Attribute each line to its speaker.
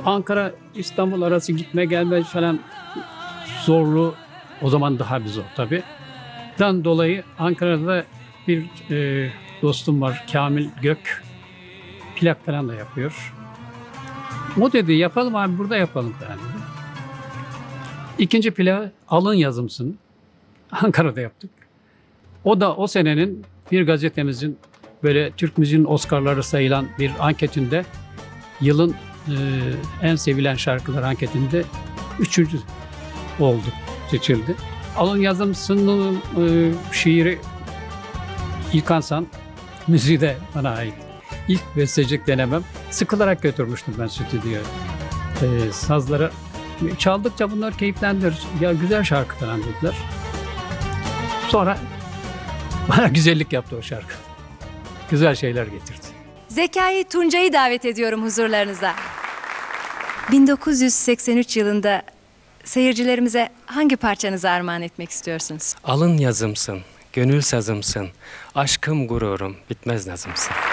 Speaker 1: Ankara İstanbul arası gitme gelme falan zorlu. O zaman daha bir zor tabii. Dan dolayı Ankara'da bir dostum var, Kamil Gök. Plak falan da yapıyor. O dedi yapalım abi, burada yapalım yani. İkinci plağı alın yazımsın. Ankara'da yaptık. O da o senenin bir gazetemizin böyle Türk müziğinin Oscar'ları sayılan bir anketinde yılın en sevilen şarkılar anketinde 3. oldu, seçildi. Alın yazımsının şiiri İlkan San, müziği de bana ait. İlk bestecilik denemem. Sıkılarak götürmüştüm ben stüdyoya. Sazlara çaldıkça bunlar keyiflendir. Ya güzel şarkı falan dediler. Sonra bana güzellik yaptı o şarkı. Güzel şeyler getirdi.
Speaker 2: Zekai Tuncay'ı davet ediyorum huzurlarınıza. 1983 yılında seyircilerimize hangi parçanızı armağan etmek istiyorsunuz?
Speaker 3: Alın yazımsın, gönül sazımsın, aşkım gururum, bitmez nazımsın.